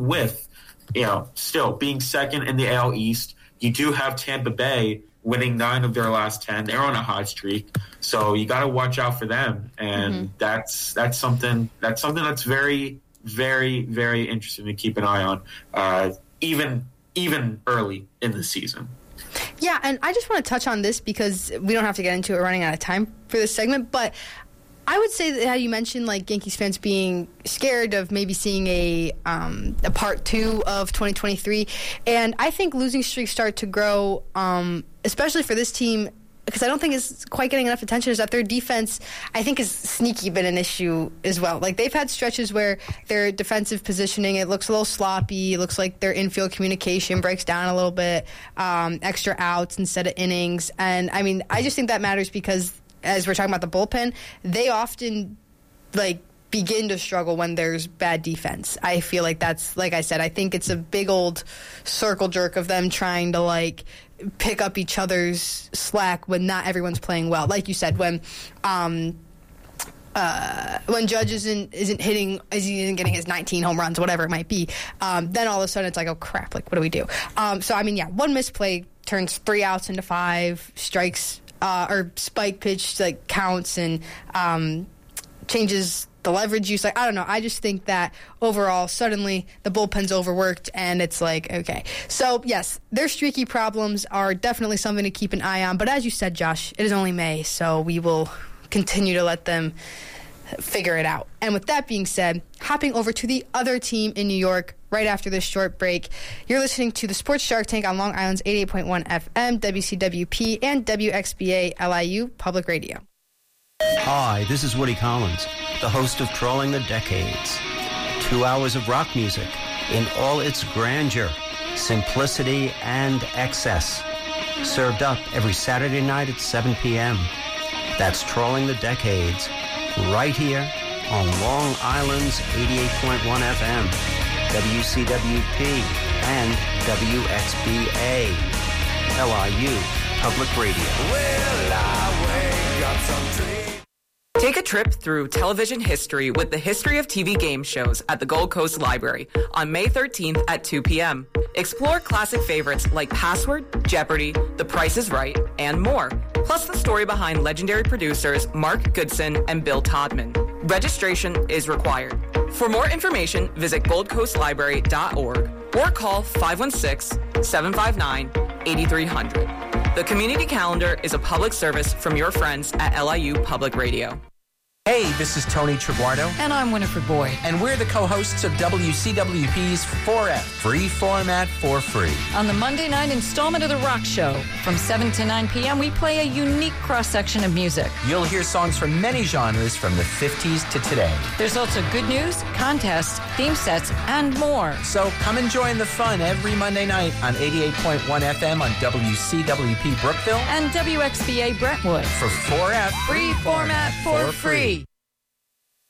with, still being second in the AL East. You do have Tampa Bay winning 9 of their last 10. They're on a hot streak, so you got to watch out for them. And that's something that's very, very, very interesting to keep an eye on, even early in the season. Yeah, and I just want to touch on this because we don't have to get into it running out of time for this segment, but I would say that how you mentioned like Yankees fans being scared of maybe seeing a part 2 of 2023, and I think losing streaks start to grow, especially for this team, because I don't think it's quite getting enough attention, is that their defense, I think, is sneaky been an issue as well. Like, they've had stretches where their defensive positioning, it looks a little sloppy. It looks like their infield communication breaks down a little bit, extra outs instead of innings. And, I mean, I just think that matters because, as we're talking about the bullpen, they often, begin to struggle when there's bad defense. I feel like that's, like I said, I think it's a big old circle jerk of them trying to, pick up each other's slack when not everyone's playing well. Like you said, when Judge isn't getting his 19 home runs, whatever it might be, then all of a sudden it's like, oh crap, what do we do? So I mean, yeah, one misplay turns 3 outs into 5, strikes or spike pitch counts and changes the leverage use. I don't know. I just think that overall, suddenly the bullpen's overworked, and it's okay. So, yes, their streaky problems are definitely something to keep an eye on. But as you said, Josh, it is only May, so we will continue to let them figure it out. And with that being said, hopping over to the other team in New York right after this short break, you're listening to the Sports Shark Tank on Long Island's 88.1 FM, WCWP, and WXBA LIU Public Radio. Hi, this is Woody Collins, the host of Trolling the Decades. 2 hours of rock music in all its grandeur, simplicity, and excess. Served up every Saturday night at 7 p.m. That's Trolling the Decades, right here on Long Island's 88.1 FM, WCWP, and WXBA, LIU Public Radio. Well, I wake up some dreams. Take a trip through television history with the History of TV game shows at the Gold Coast Library on May 13th at 2 p.m. Explore classic favorites like Password, Jeopardy, The Price is Right, and more. Plus the story behind legendary producers Mark Goodson and Bill Todman. Registration is required. For more information, visit goldcoastlibrary.org or call 516-759-8300. The Community Calendar is a public service from your friends at LIU Public Radio. Hey, this is Tony Triguardo. And I'm Winifred Boyd. And we're the co-hosts of WCWP's 4F, Free Format for Free. On the Monday night installment of The Rock Show, from 7 to 9 p.m., we play a unique cross-section of music. You'll hear songs from many genres from the 50s to today. There's also good news, contests, theme sets, and more. So come and join the fun every Monday night on 88.1 FM on WCWP Brookville and WXBA Brentwood for 4F, Free Format for Free.